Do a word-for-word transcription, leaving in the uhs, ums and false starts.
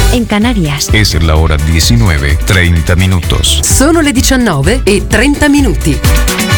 en Canarias. Es la hora diecinueve, treinta minutos. Sono le diciannove e trenta minuti.